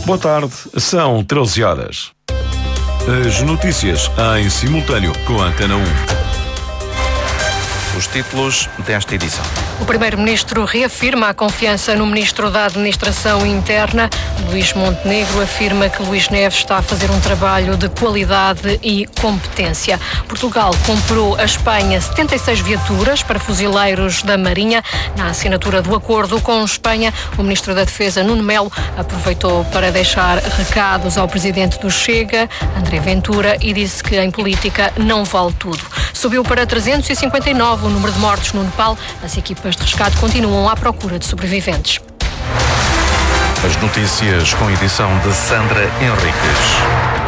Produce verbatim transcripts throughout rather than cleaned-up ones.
Boa tarde, são treze horas. As notícias em simultâneo com a Antena um. Os títulos desta edição. O Primeiro-Ministro reafirma a confiança no Ministro da Administração Interna. Luís Montenegro afirma que Luís Neves está a fazer um trabalho de qualidade e competência. Portugal comprou a Espanha setenta e seis viaturas para fuzileiros da Marinha. Na assinatura do acordo com Espanha, o Ministro da Defesa, Nuno Melo, aproveitou para deixar recados ao Presidente do Chega, André Ventura, e disse que em política não vale tudo. Subiu para trezentos e cinquenta e nove o número de mortos no Nepal. As equipas de resgate continuam à procura de sobreviventes. As notícias com edição de Sandra Henriques.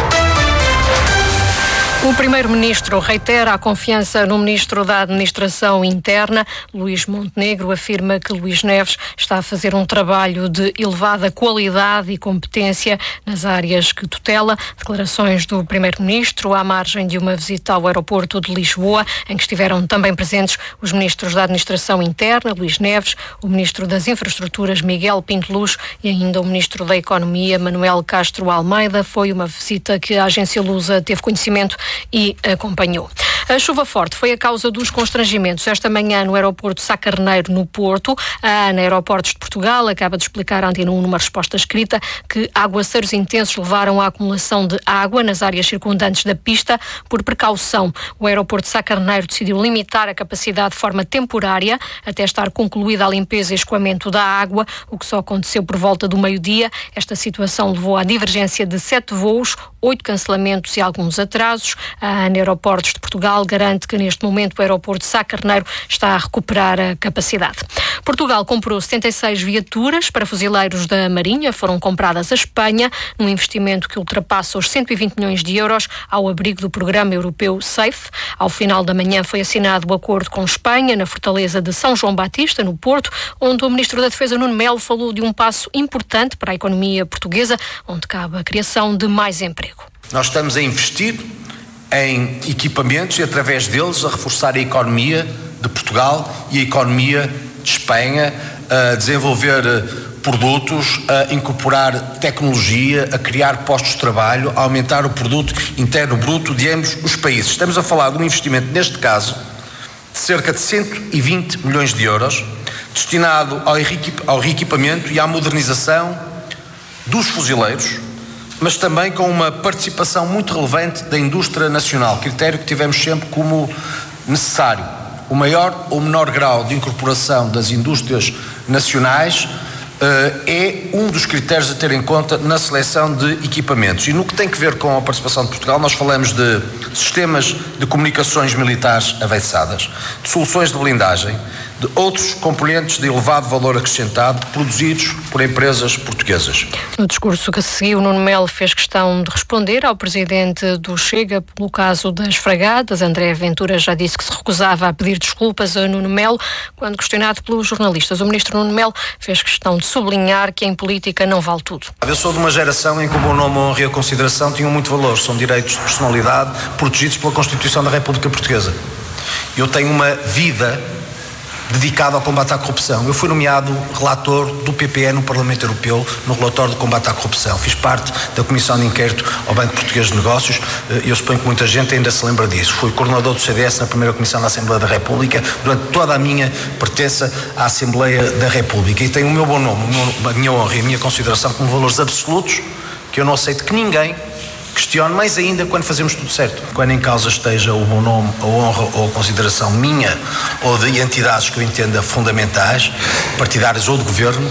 O Primeiro-Ministro reitera a confiança no Ministro da Administração Interna. Luís Montenegro afirma que Luís Neves está a fazer um trabalho de elevada qualidade e competência nas áreas que tutela. Declarações do Primeiro-Ministro à margem de uma visita ao aeroporto de Lisboa, em que estiveram também presentes os Ministros da Administração Interna, Luís Neves, o Ministro das Infraestruturas, Miguel Pinto Luz, e ainda o Ministro da Economia, Manuel Castro Almeida. Foi uma visita que a agência Lusa teve conhecimento e acompanhou. A chuva forte foi a causa dos constrangimentos esta manhã no aeroporto Sá Carneiro, no Porto. A ANA Aeroportos de Portugal acaba de explicar à Antena um numa resposta escrita que aguaceiros intensos levaram à acumulação de água nas áreas circundantes da pista. Por precaução, o aeroporto de Sá Carneiro decidiu limitar a capacidade de forma temporária até estar concluída a limpeza e escoamento da água, o que só aconteceu por volta do meio-dia. Esta situação levou à divergência de sete voos, oito cancelamentos e alguns atrasos. A ANA Aeroportos de Portugal garante que neste momento o aeroporto de Sá Carneiro está a recuperar a capacidade. Portugal comprou setenta e seis viaturas para fuzileiros da Marinha. Foram compradas à Espanha num investimento que ultrapassa os cento e vinte milhões de euros ao abrigo do programa europeu SAFE. Ao final da manhã foi assinado o acordo com Espanha na fortaleza de São João Batista, no Porto, onde o Ministro da Defesa, Nuno Melo, falou de um passo importante para a economia portuguesa, onde cabe a criação de mais emprego. Nós estamos a investir em equipamentos e, através deles, a reforçar a economia de Portugal e a economia de Espanha, a desenvolver produtos, a incorporar tecnologia, a criar postos de trabalho, a aumentar o produto interno bruto de ambos os países. Estamos a falar de um investimento, neste caso, de cerca de cento e vinte milhões de euros, destinado ao, ao reequipamento e à modernização dos fuzileiros, mas também com uma participação muito relevante da indústria nacional, critério que tivemos sempre como necessário. O maior ou menor grau de incorporação das indústrias nacionais uh, é um dos critérios a ter em conta na seleção de equipamentos. E no que tem que ver com a participação de Portugal, nós falamos de sistemas de comunicações militares avançadas, de soluções de blindagem, de outros componentes de elevado valor acrescentado produzidos por empresas portuguesas. No discurso que seguiu, Nuno Melo fez questão de responder ao Presidente do Chega pelo caso das fragatas. André Ventura já disse que se recusava a pedir desculpas a Nuno Melo. Quando questionado pelos jornalistas, o Ministro Nuno Melo fez questão de sublinhar que em política não vale tudo. Eu sou de uma geração em que o bom nome, a honra e a consideração tinham muito valor. São direitos de personalidade protegidos pela Constituição da República Portuguesa. Eu tenho uma vida dedicado ao combate à corrupção. Eu fui nomeado relator do P P E no Parlamento Europeu no relatório de combate à corrupção. Fiz parte da Comissão de Inquérito ao Banco Português de Negócios e eu suponho que muita gente ainda se lembra disso. Fui coordenador do C D S na primeira Comissão da Assembleia da República durante toda a minha pertença à Assembleia da República e tenho o meu bom nome, a minha honra e a minha consideração como valores absolutos que eu não aceito que ninguém questione, mais ainda quando fazemos tudo certo. Quando em causa esteja o bom nome, a honra ou a consideração minha ou de entidades que eu entenda fundamentais, partidárias ou de governo,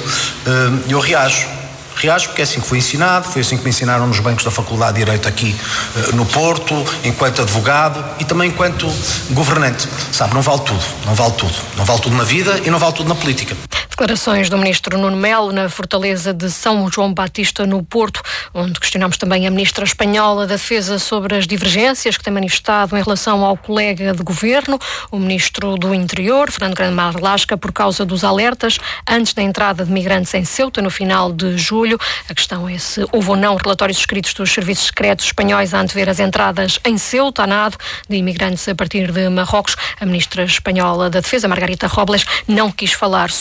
eu reajo. Reajo porque é assim que foi ensinado, foi assim que me ensinaram nos bancos da Faculdade de Direito aqui no Porto, enquanto advogado e também enquanto governante. Sabe, não vale tudo, não vale tudo. Não vale tudo na vida e não vale tudo na política. Declarações do Ministro Nuno Melo na fortaleza de São João Batista, no Porto, onde questionamos também a Ministra Espanhola da Defesa sobre as divergências que tem manifestado em relação ao colega de governo, o Ministro do Interior, Fernando Grande Marlasca, por causa dos alertas antes da entrada de migrantes em Ceuta no final de julho. A questão é se houve ou não relatórios escritos dos serviços secretos espanhóis a antever as entradas em Ceuta, a nado, de imigrantes a partir de Marrocos. A Ministra Espanhola da Defesa, Margarita Robles, não quis falar sobre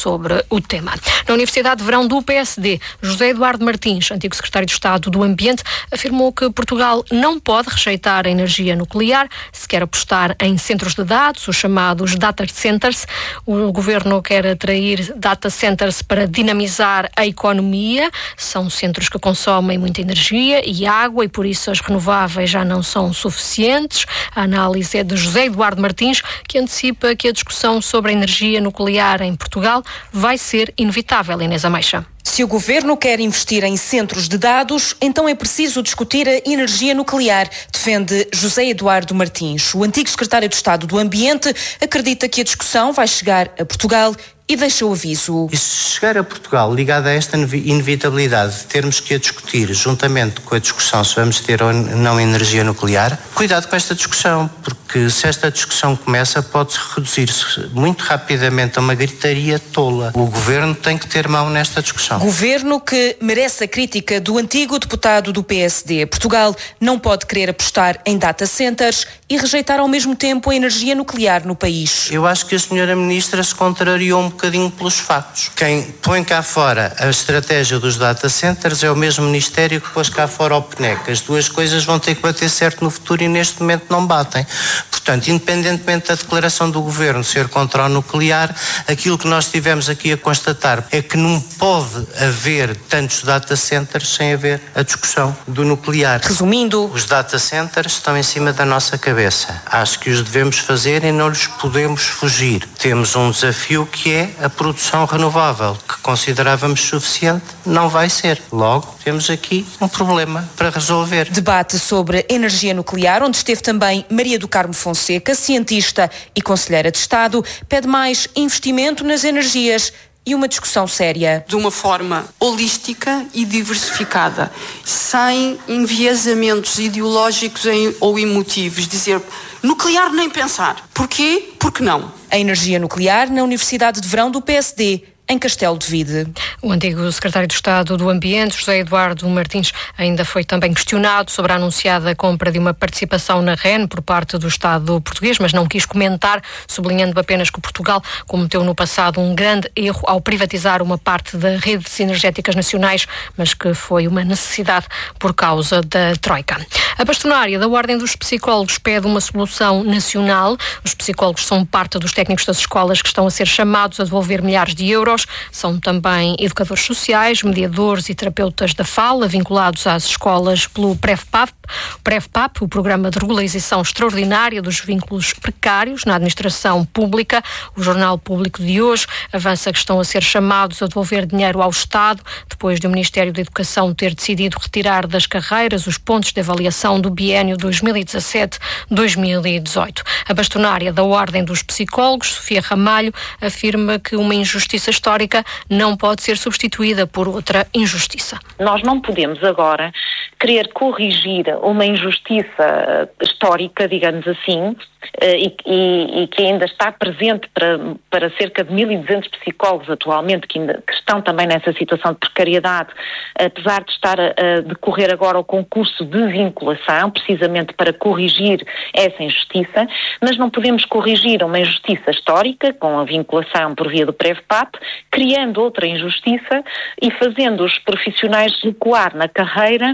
o tema. Na Universidade de Verão do P S D, José Eduardo Martins, antigo secretário de Estado do Ambiente, afirmou que Portugal não pode rejeitar a energia nuclear se quer apostar em centros de dados, os chamados data centers. O governo quer atrair data centers para dinamizar a economia. São centros que consomem muita energia e água e por isso as renováveis já não são suficientes. A análise é de José Eduardo Martins, que antecipa que a discussão sobre a energia nuclear em Portugal vai ser inevitável. Inês Ameixa. Se o governo quer investir em centros de dados, então é preciso discutir a energia nuclear, defende José Eduardo Martins. O antigo secretário de Estado do Ambiente acredita que a discussão vai chegar a Portugal e deixa o aviso. E se chegar a Portugal, ligado a esta inevitabilidade de termos que a discutir, juntamente com a discussão se vamos ter ou não energia nuclear, cuidado com esta discussão, porque se esta discussão começa, pode-se reduzir-se muito rapidamente a uma gritaria tola. O governo tem que ter mão nesta discussão. Governo que merece a crítica do antigo deputado do P S D. Portugal não pode querer apostar em data centers e rejeitar ao mesmo tempo a energia nuclear no país. Eu acho que a senhora Ministra se contrariou um bocadinho pelos factos. Quem põe cá fora a estratégia dos data centers é o mesmo Ministério que pôs cá fora o P N E C. As duas coisas vão ter que bater certo no futuro e neste momento não batem. Portanto, independentemente da declaração do Governo ser contra o nuclear, aquilo que nós tivemos aqui a constatar é que não pode haver tantos data centers sem haver a discussão do nuclear. Resumindo, os data centers estão em cima da nossa cabeça. Acho que os devemos fazer e não lhes podemos fugir. Temos um desafio que é a produção renovável, que considerávamos suficiente, não vai ser. Logo, temos aqui um problema para resolver. Debate sobre energia nuclear, onde esteve também Maria do Carmo Fonseca, cientista e conselheira de Estado, pede mais investimento nas energias e uma discussão séria. De uma forma holística e diversificada, sem enviesamentos ideológicos ou emotivos. Dizer, nuclear nem pensar. Porquê? Porque não. A energia nuclear na Universidade de Verão do P S D, em Castelo de Vide. O antigo secretário de Estado do Ambiente, José Eduardo Martins, ainda foi também questionado sobre a anunciada compra de uma participação na R E N por parte do Estado português, mas não quis comentar, sublinhando apenas que Portugal cometeu no passado um grande erro ao privatizar uma parte das redes energéticas nacionais, mas que foi uma necessidade por causa da Troika. A bastonária da Ordem dos Psicólogos pede uma solução nacional. Os psicólogos são parte dos técnicos das escolas que estão a ser chamados a devolver milhares de euros. São também educadores sociais, mediadores e terapeutas da fala, vinculados às escolas pelo PREVPAP, PREVPAP, o Programa de Regularização Extraordinária dos Vínculos Precários na Administração Pública. O Jornal Público de hoje avança que estão a ser chamados a devolver dinheiro ao Estado, depois do Ministério da Educação ter decidido retirar das carreiras os pontos de avaliação do biénio dois mil e dezassete a dois mil e dezoito. A bastonária da Ordem dos Psicólogos, Sofia Ramalho, afirma que uma injustiça histórica não pode ser substituída por outra injustiça. Nós não podemos agora querer corrigir uma injustiça histórica, digamos assim, e, e, e que ainda está presente para, para cerca de mil e duzentos psicólogos atualmente, que, ainda, que estão também nessa situação de precariedade, apesar de estar a, a decorrer agora o concurso de vinculação, precisamente para corrigir essa injustiça, mas não podemos corrigir uma injustiça histórica com a vinculação por via do PREVPAP, criando outra injustiça e fazendo os profissionais recuar na carreira,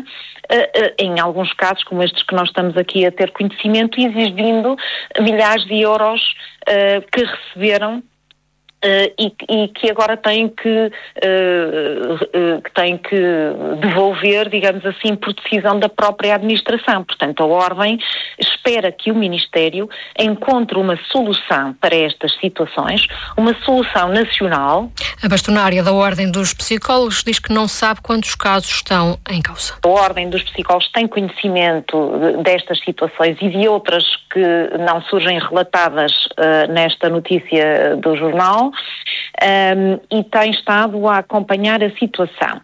em alguns casos como estes que nós estamos aqui a ter conhecimento, exigindo milhares de euros que receberam Uh, e, e que agora têm que, uh, uh, que têm que devolver, digamos assim, por decisão da própria administração. Portanto, a Ordem espera que o Ministério encontre uma solução para estas situações, uma solução nacional. A bastonária da Ordem dos Psicólogos diz que não sabe quantos casos estão em causa. A Ordem dos Psicólogos tem conhecimento destas situações e de outras que não surgem relatadas uh, nesta notícia do jornal. Um, e tem estado a acompanhar a situação.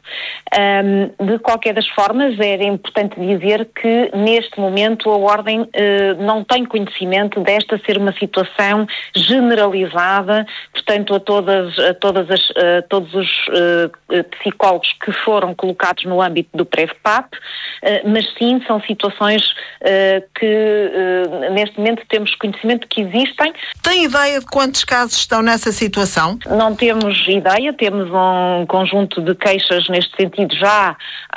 Um, de qualquer das formas, era importante dizer que neste momento a Ordem uh, não tem conhecimento desta ser uma situação generalizada, portanto a, todas, a, todas as, a todos os uh, psicólogos que foram colocados no âmbito do PREVPAP, uh, mas sim são situações uh, que uh, neste momento temos conhecimento que existem. Tem ideia de quantos casos estão nessa situação? situação? Não temos ideia, temos um conjunto de queixas neste sentido já uh,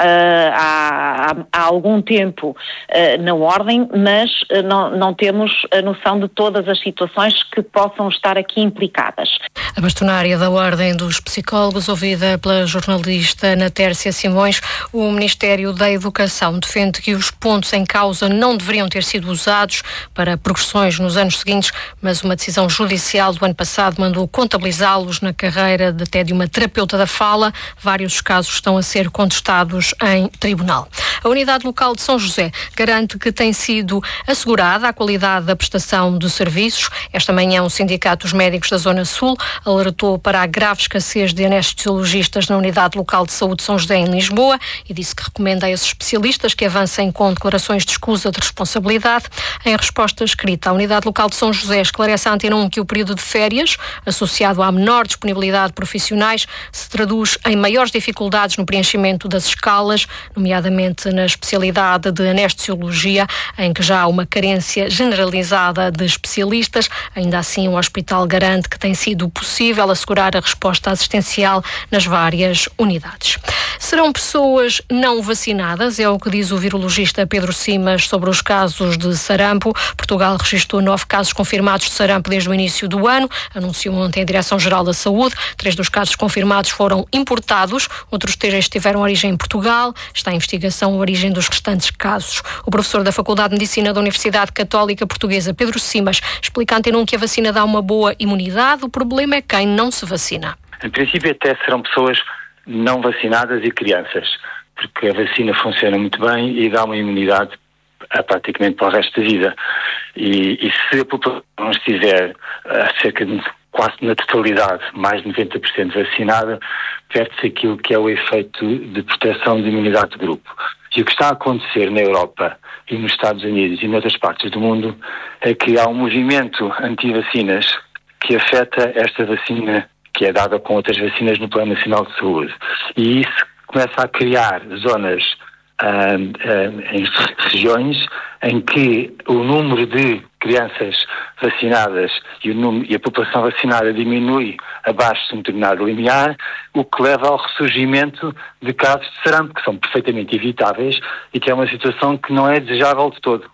há, há algum tempo uh, na ordem, mas uh, não, não temos a noção de todas as situações que possam estar aqui implicadas. A bastonária da Ordem dos Psicólogos, ouvida pela jornalista Ana Tércia Simões, o Ministério da Educação defende que os pontos em causa não deveriam ter sido usados para progressões nos anos seguintes, mas uma decisão judicial do ano passado mandou contabilizá-los na carreira de, até de uma terapeuta da fala. Vários casos estão a ser contestados em tribunal. A Unidade Local de São José garante que tem sido assegurada a qualidade da prestação de serviços. Esta manhã, o Sindicato dos Médicos da Zona Sul alertou para a grave escassez de anestesiologistas na Unidade Local de Saúde de São José, em Lisboa, e disse que recomenda a esses especialistas que avancem com declarações de escusa de responsabilidade. Em resposta escrita, a Unidade Local de São José esclarece à Antena um que o período de férias, associado à menor disponibilidade de profissionais, se traduz em maiores dificuldades no preenchimento das escalas, nomeadamente na especialidade de anestesiologia, em que já há uma carência generalizada de especialistas. Ainda assim, o hospital garante que tem sido possível assegurar a resposta assistencial nas várias unidades. Serão pessoas não vacinadas, é o que diz o virologista Pedro Simas sobre os casos de sarampo. Portugal registrou nove casos confirmados de sarampo desde o início do ano, anunciou ontem a Direção-Geral da Saúde. Três dos casos confirmados foram importados, outros três tiveram origem em Portugal. Está em investigação a origem dos restantes casos. O professor da Faculdade de Medicina da Universidade Católica Portuguesa, Pedro Simas, explica à Antena um que a vacina dá uma boa imunidade. O problema é quem não se vacina. Em princípio, até serão pessoas não vacinadas e crianças, porque a vacina funciona muito bem e dá uma imunidade a, praticamente para o resto da vida. E, e se a população não estiver a cerca de quase na totalidade, mais de noventa por cento vacinada, perde-se aquilo que é o efeito de proteção de imunidade de grupo. E o que está a acontecer na Europa e nos Estados Unidos e noutras partes do mundo é que há um movimento anti-vacinas que afeta esta vacina que é dada com outras vacinas no Plano Nacional de Saúde. E isso começa a criar zonas, ah, ah, em regiões em que o número de crianças vacinadas e, o número, e a população vacinada diminui abaixo de um determinado limiar, o que leva ao ressurgimento de casos de sarampo, que são perfeitamente evitáveis e que é uma situação que não é desejável de todo.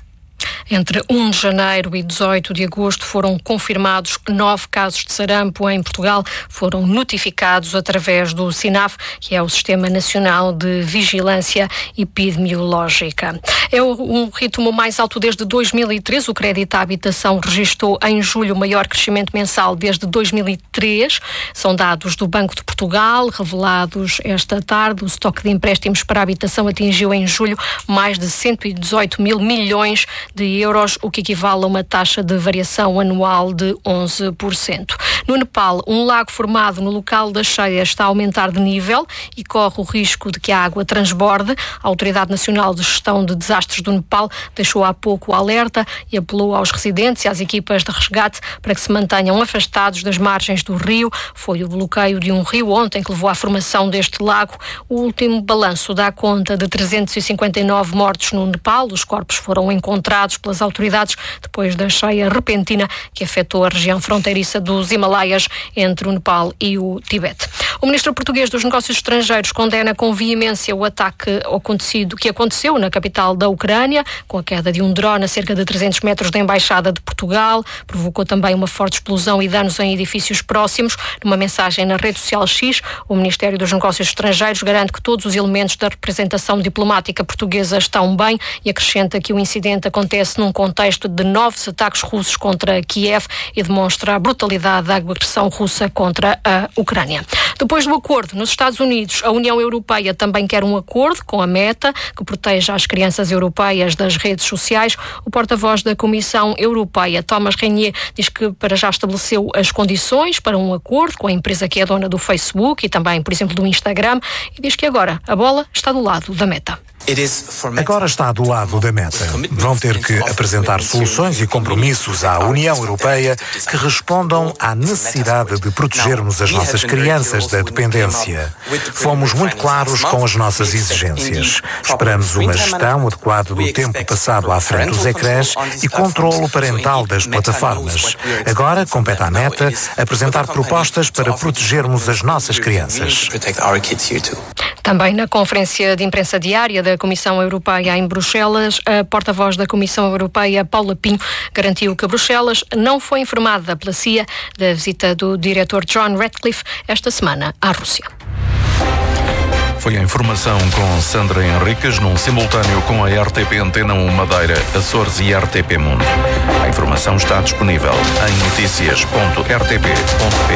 Entre primeiro de janeiro e dezoito de agosto foram confirmados nove casos de sarampo em Portugal. Foram notificados através do SINAV, que é o Sistema Nacional de Vigilância Epidemiológica. É um ritmo mais alto desde dois mil e treze. O crédito à habitação registrou em julho o maior crescimento mensal desde dois mil e três. São dados do Banco de Portugal, revelados esta tarde. O estoque de empréstimos para a habitação atingiu em julho mais de cento e dezoito mil milhões de euros, o que equivale a uma taxa de variação anual de onze por cento. No Nepal, um lago formado no local da cheia está a aumentar de nível e corre o risco de que a água transborde. A Autoridade Nacional de Gestão de Desastres do Nepal deixou há pouco o alerta e apelou aos residentes e às equipas de resgate para que se mantenham afastados das margens do rio. Foi o bloqueio de um rio ontem que levou à formação deste lago. O último balanço dá conta de trezentos e cinquenta e nove mortos no Nepal. Os corpos foram encontrados pelas autoridades depois da cheia repentina que afetou a região fronteiriça dos Himalaias entre o Nepal e o Tibete. O ministro português dos Negócios Estrangeiros condena com veemência o ataque acontecido, que aconteceu na capital da Ucrânia, com a queda de um drone a cerca de trezentos metros da Embaixada de Portugal. Provocou também uma forte explosão e danos em edifícios próximos. Numa mensagem na rede social X, o Ministério dos Negócios Estrangeiros garante que todos os elementos da representação diplomática portuguesa estão bem e acrescenta que o incidente acontece num contexto de novos ataques russos contra Kiev e demonstra a brutalidade da agressão russa contra a Ucrânia. Depois do acordo nos Estados Unidos, a União Europeia também quer um acordo com a Meta, que proteja as crianças europeias das redes sociais. O porta-voz da Comissão Europeia, Thomas Renier, diz que para já estabeleceu as condições para um acordo com a empresa que é dona do Facebook e também, por exemplo, do Instagram, e diz que agora a bola está do lado da Meta. Agora está do lado da meta. Vão ter que apresentar soluções e compromissos à União Europeia que respondam à necessidade de protegermos as nossas crianças da dependência. Fomos muito claros com as nossas exigências. Esperamos uma gestão adequada do tempo passado à frente dos ecrãs e controlo parental das plataformas. Agora compete à meta apresentar propostas para protegermos as nossas crianças. Também na conferência de imprensa diária da Comissão Europeia em Bruxelas, a porta-voz da Comissão Europeia, Paula Pinho, garantiu que Bruxelas não foi informada pela C I A da visita do diretor John Ratcliffe esta semana à Rússia. Foi a informação com Sandra Henriques, num simultâneo com a R T P Antena um Madeira, Açores e R T P Mundo. A informação está disponível em noticias ponto r t p ponto p t.